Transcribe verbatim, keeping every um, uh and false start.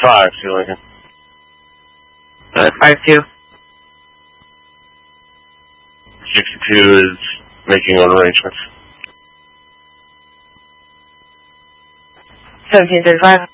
five, see you later. Uh, five two. sixty-two is making arrangements. Seventeen thirty-five.